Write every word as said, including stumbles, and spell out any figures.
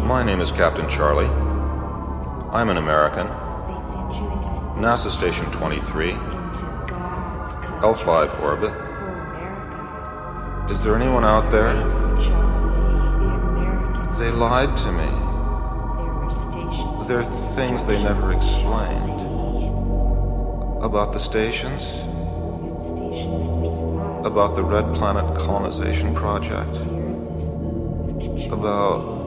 My name is Captain Charlie. I'm an American. NASA Station twenty-three, L five orbit. Is there anyone out there? They lied to me. There are things they never explained. About the stations? About the Red Planet colonization project? About